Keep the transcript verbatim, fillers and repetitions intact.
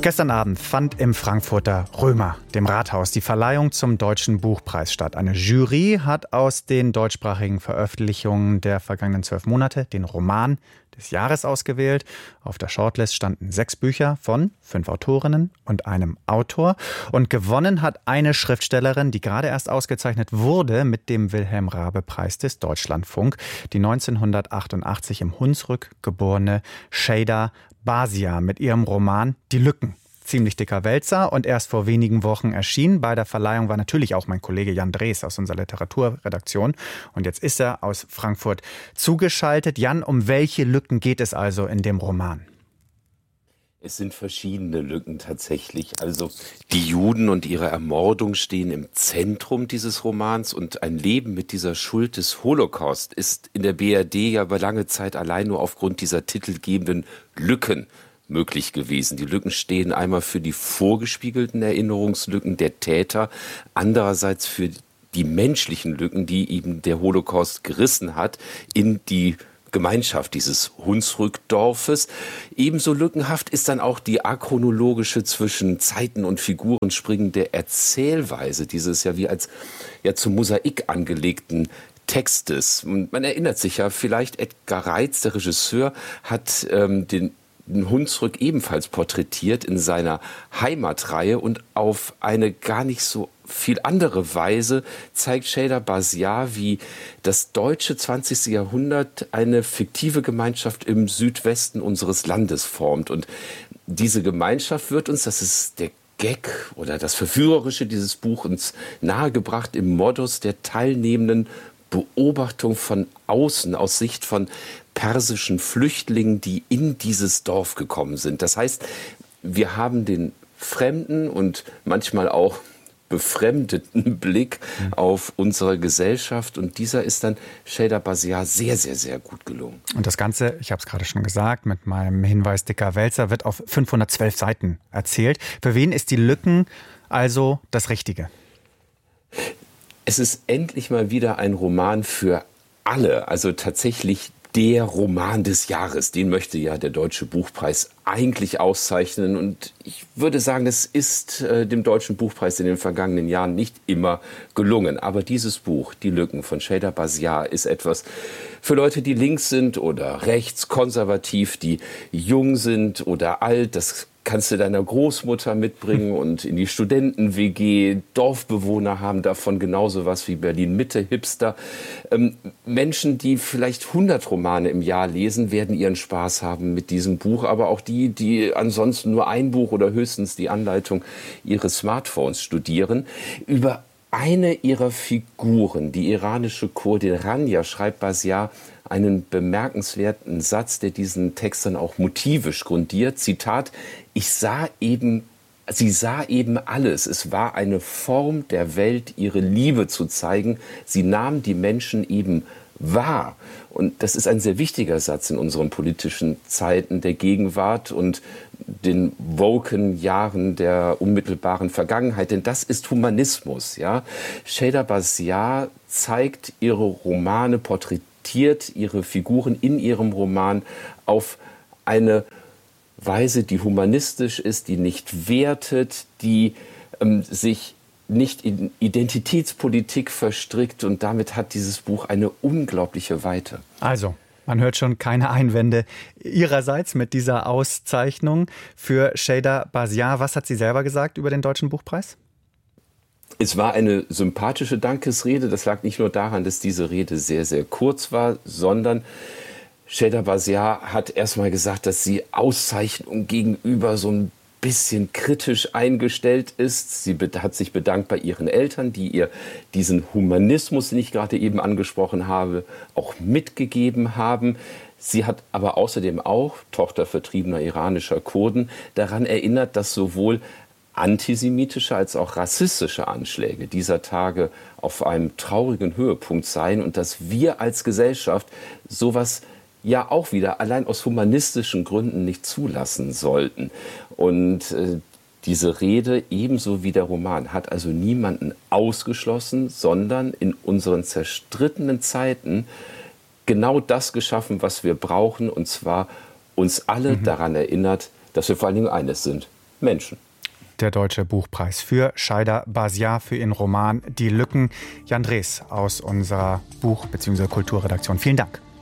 Gestern Abend fand im Frankfurter Römer, dem Rathaus, die Verleihung zum Deutschen Buchpreis statt. Eine Jury hat aus den deutschsprachigen Veröffentlichungen der vergangenen zwölf Monate den Roman des Jahres ausgewählt. Auf der Shortlist standen sechs Bücher von fünf Autorinnen und einem Autor. Und gewonnen hat eine Schriftstellerin, die gerade erst ausgezeichnet wurde mit dem Wilhelm-Raabe-Preis des Deutschlandfunk. Die neunzehnhundertachtundachtzig im Hunsrück geborene Şeyda Bazia mit ihrem Roman Die Lücken. Ziemlich dicker Wälzer und erst vor wenigen Wochen erschienen. Bei der Verleihung war natürlich auch mein Kollege Jan Drees aus unserer Literaturredaktion. Und jetzt ist er aus Frankfurt zugeschaltet. Jan, um welche Lücken geht es also in dem Roman? Es sind verschiedene Lücken tatsächlich. Also die Juden und ihre Ermordung stehen im Zentrum dieses Romans und ein Leben mit dieser Schuld des Holocaust ist in der B R D ja über lange Zeit allein nur aufgrund dieser titelgebenden Lücken möglich gewesen. Die Lücken stehen einmal für die vorgespiegelten Erinnerungslücken der Täter, andererseits für die menschlichen Lücken, die eben der Holocaust gerissen hat in die Gemeinschaft dieses Hunsrückdorfes. Ebenso lückenhaft ist dann auch die achronologische zwischen Zeiten und Figuren springende Erzählweise dieses ja wie als ja zum Mosaik angelegten Textes. Und man erinnert sich ja vielleicht, Edgar Reitz, der Regisseur, hat ähm, den Hunsrück ebenfalls porträtiert in seiner Heimatreihe und auf eine gar nicht so viel andere Weise zeigt Şeyda Bazia, wie das deutsche zwanzigste Jahrhundert eine fiktive Gemeinschaft im Südwesten unseres Landes formt. Und diese Gemeinschaft wird uns, das ist der Gag oder das Verführerische dieses Buches, nahegebracht im Modus der teilnehmenden Beobachtung von außen, aus Sicht von persischen Flüchtlingen, die in dieses Dorf gekommen sind. Das heißt, wir haben den fremden und manchmal auch befremdeten Blick auf unsere Gesellschaft und dieser ist dann Şeyda Bazia sehr, sehr, sehr gut gelungen. Und das Ganze, ich habe es gerade schon gesagt, mit meinem Hinweis dicker Wälzer, wird auf fünfhundertzwölf Seiten erzählt. Für wen ist die Lücken also das Richtige? Es ist endlich mal wieder ein Roman für alle, also tatsächlich der Roman des Jahres. Den möchte ja der Deutsche Buchpreis eigentlich auszeichnen. Und ich würde sagen, es ist äh, dem Deutschen Buchpreis in den vergangenen Jahren nicht immer gelungen. Aber dieses Buch, Die Lücken von Şeyda Bazia, ist etwas für Leute, die links sind oder rechts, konservativ, die jung sind oder alt. Das kannst du deiner Großmutter mitbringen und in die Studenten-W G. Dorfbewohner haben davon genauso was wie Berlin-Mitte-Hipster. Ähm, Menschen, die vielleicht hundert Romane im Jahr lesen, werden ihren Spaß haben mit diesem Buch. Aber auch die, die ansonsten nur ein Buch oder höchstens die Anleitung ihres Smartphones studieren. Über eine ihrer Figuren, die iranische Kurdin Rania, schreibt Bazia einen bemerkenswerten Satz, der diesen Text dann auch motivisch grundiert. Zitat: Ich sah eben, sie sah eben alles. Es war eine Form der Welt, ihre Liebe zu zeigen. Sie nahm die Menschen eben wahr. Und das ist ein sehr wichtiger Satz in unseren politischen Zeiten der Gegenwart und den woken Jahren der unmittelbaren Vergangenheit. Denn das ist Humanismus. Ja? Şeyda Bazia zeigt ihre Romane, porträtiert ihre Figuren in ihrem Roman auf eine Weise, die humanistisch ist, die nicht wertet, die ähm, sich nicht in Identitätspolitik verstrickt und damit hat dieses Buch eine unglaubliche Weite. Also, man hört schon keine Einwände ihrerseits mit dieser Auszeichnung für Şeyda Bazia. Was hat sie selber gesagt über den Deutschen Buchpreis? Es war eine sympathische Dankesrede. Das lag nicht nur daran, dass diese Rede sehr, sehr kurz war, sondern Şeyda Bazia hat erstmal gesagt, dass sie Auszeichnung gegenüber so ein bisschen kritisch eingestellt ist. Sie hat sich bedankt bei ihren Eltern, die ihr diesen Humanismus, den ich gerade eben angesprochen habe, auch mitgegeben haben. Sie hat aber außerdem auch, Tochter vertriebener iranischer Kurden, daran erinnert, dass sowohl antisemitische als auch rassistische Anschläge dieser Tage auf einem traurigen Höhepunkt seien und dass wir als Gesellschaft sowas ja auch wieder allein aus humanistischen Gründen nicht zulassen sollten. Und äh, diese Rede, ebenso wie der Roman, hat also niemanden ausgeschlossen, sondern in unseren zerstrittenen Zeiten genau das geschaffen, was wir brauchen, und zwar uns alle mhm. daran erinnert, dass wir vor allen Dingen eines sind: Menschen. Der Deutsche Buchpreis für Scheider Basiar für ihren Roman Die Lücken. Jan Drees aus unserer Buch- bzw. Kulturredaktion. Vielen Dank.